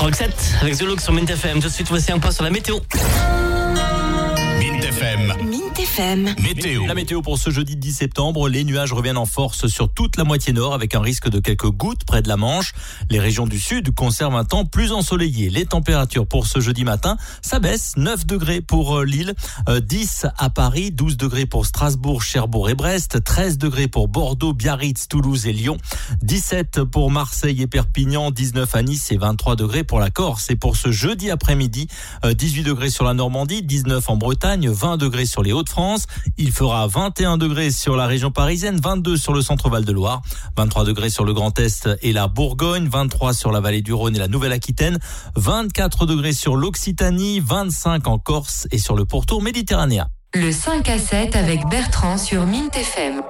Roxette avec The Look sur Mint FM. Tout de suite, voici un point sur la météo. Mint FM. Mint FM. Météo. La météo pour ce jeudi 10 septembre, les nuages reviennent en force sur toute la moitié nord avec un risque de quelques gouttes près de la Manche. Les régions du sud conservent un temps plus ensoleillé. Les températures pour ce jeudi matin, ça baisse, 9 degrés pour Lille, 10 à Paris, 12 degrés pour Strasbourg, Cherbourg et Brest, 13 degrés pour Bordeaux, Biarritz, Toulouse et Lyon, 17 pour Marseille et Perpignan, 19 à Nice et 23 degrés pour la Corse. Et pour ce jeudi après-midi, 18 degrés sur la Normandie, 19 en Bretagne, 20 degrés sur les Hauts-de-France. Il fera 21 degrés sur la région parisienne, 22 sur le centre Val-de-Loire, 23 degrés sur le Grand Est et la Bourgogne, 23 sur la vallée du Rhône et la Nouvelle-Aquitaine, 24 degrés sur l'Occitanie, 25 en Corse et sur le pourtour méditerranéen. Le 5 à 7 avec Bertrand sur Mint FM.